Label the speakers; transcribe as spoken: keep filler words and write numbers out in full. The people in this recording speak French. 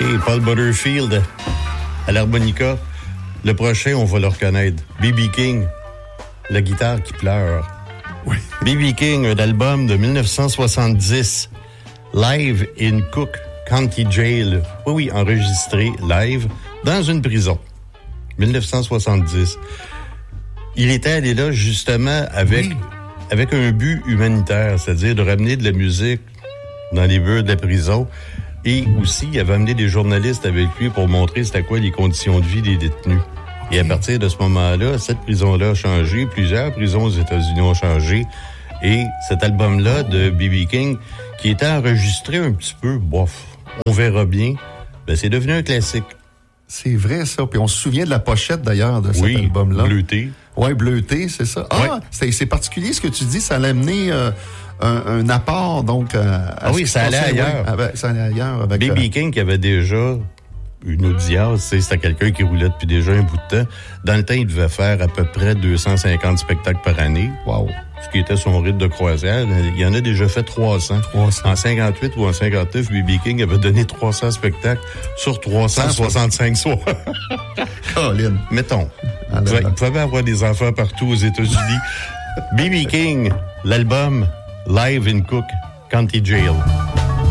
Speaker 1: Et Paul Butterfield à l'harmonica. Le prochain, on va le reconnaître. B B King, la guitare qui pleure.
Speaker 2: Oui.
Speaker 1: B B King, un album de dix-neuf cent soixante-dix, live in Cook County Jail. Oui, oui, enregistré live dans une prison. dix-neuf cent soixante-dix. Il était allé là justement avec, oui. avec un but humanitaire, c'est-à-dire de ramener de la musique dans les murs de la prison. Et aussi, il avait amené des journalistes avec lui pour montrer c'était quoi les conditions de vie des détenus. Et à partir de ce moment-là, cette prison-là a changé. Plusieurs prisons aux États-Unis ont changé. Et cet album-là de B B King, qui était enregistré un petit peu, bof, on verra bien, ben c'est devenu un classique.
Speaker 2: C'est vrai, ça. Puis on se souvient de la pochette, d'ailleurs, de cet
Speaker 1: oui,
Speaker 2: album-là.
Speaker 1: bleuté.
Speaker 2: Oui, bleuté, c'est ça. Ah,
Speaker 1: ouais.
Speaker 2: c'est, c'est particulier ce que tu dis. Ça allait amener euh, un, un apport, donc... Euh, à
Speaker 1: ah oui, ça allait ailleurs.
Speaker 2: Ouais, avec, ça allait ailleurs. Avec,
Speaker 1: B B euh... King, qui avait déjà une audience, c'était quelqu'un qui roulait depuis déjà un bout de temps. Dans le temps, il devait faire à peu près deux cent cinquante spectacles par année.
Speaker 2: Wow.
Speaker 1: Ce qui était son rythme de croisière. Il en a déjà fait trois cents.
Speaker 2: trois cents.
Speaker 1: En cinquante-huit ou en cinquante-neuf, B B King avait donné trois cents spectacles sur trois cent soixante-cinq soirs.
Speaker 2: Colin.
Speaker 1: Mettons.
Speaker 2: Ah,
Speaker 1: il, pouvait, il pouvait avoir des enfants partout aux États-Unis. B B King, l'album Live in Cook County Jail.